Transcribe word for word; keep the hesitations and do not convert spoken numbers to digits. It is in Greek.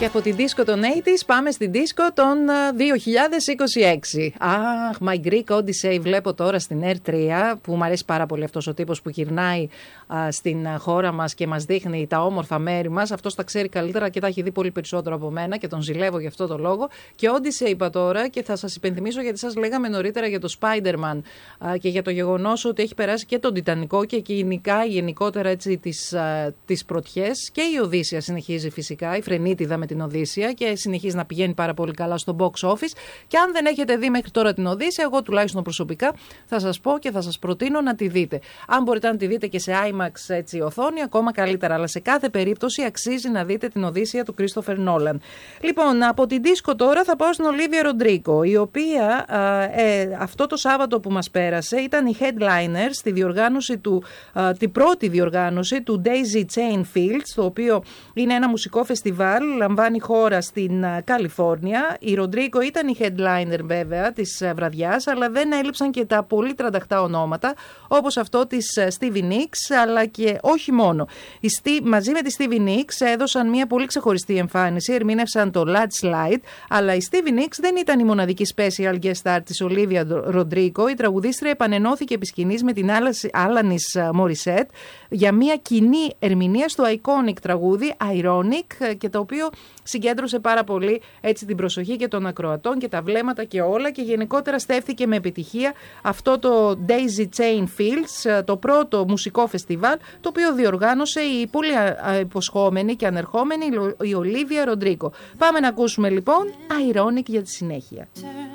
Και από την δίσκο των ογδόντα πάμε στην δίσκο των δύο χιλιάδες είκοσι έξι. Αχ, My Greek Odyssey βλέπω τώρα στην Air τρία, που μου αρέσει πάρα πολύ αυτός ο τύπος που γυρνάει α, στην χώρα μας και μας δείχνει τα όμορφα μέρη μας. Αυτός τα ξέρει καλύτερα και τα έχει δει πολύ περισσότερο από μένα και τον ζηλεύω γι' αυτό το λόγο. Και Odyssey είπα τώρα και θα σας υπενθυμίσω, γιατί σας λέγαμε νωρίτερα για το Spider-Man α, και για το γεγονός ότι έχει περάσει και τον Τιτανικό και γενικά γενικότερα έτσι, τις, α, τις πρωτιές. Και η Οδύσσεια συνεχίζει φυσικά, η φρενίτιδα με την Οδύσσεια, και συνεχίζει να πηγαίνει πάρα πολύ καλά στο box office. Και αν δεν έχετε δει μέχρι τώρα την Οδύσσεια, εγώ τουλάχιστον προσωπικά θα σας πω και θα σας προτείνω να τη δείτε. Αν μπορείτε να τη δείτε και σε άιμαξ έτσι, οθόνη, ακόμα καλύτερα. Αλλά σε κάθε περίπτωση αξίζει να δείτε την Οδύσσεια του Christopher Nolan. Λοιπόν, από την δίσκο τώρα θα πάω στην Olivia Rodrigo, η οποία α, ε, αυτό το Σάββατο που μας πέρασε ήταν η headliner στη διοργάνωση του, α, την πρώτη διοργάνωση του Daisy Chain Fields, το οποίο είναι ένα μουσικό φεστιβάλ, λαμβάνει χώρα στην Καλιφόρνια. Η Ροντρίγκο ήταν η headliner βέβαια της βραδιάς, αλλά δεν έλειψαν και τα πολύ τρανταχτά ονόματα, όπως αυτό της Stevie Nicks, αλλά και όχι μόνο. Η Steve, μαζί με τη Stevie Nicks έδωσαν μια πολύ ξεχωριστή εμφάνιση, ερμήνευσαν το Landslide, αλλά η Stevie Nicks δεν ήταν η μοναδική special guest star της Olivia Rodrigo. Η τραγουδίστρια επανενώθηκε επί σκηνής με την Alanis Morissette για μια κοινή ερμηνεία στο iconic τραγούδι Ironic, και το οποίο συγκέντρωσε πάρα πολύ έτσι την προσοχή και των ακροατών και τα βλέμματα και όλα, και γενικότερα στέφθηκε με επιτυχία αυτό το Daisy Chain Fields, το πρώτο μουσικό φεστιβάλ το οποίο διοργάνωσε η πολύ υποσχόμενη και ανερχόμενη η Olivia Rodrigo. Πάμε να ακούσουμε λοιπόν Ironic για τη συνέχεια.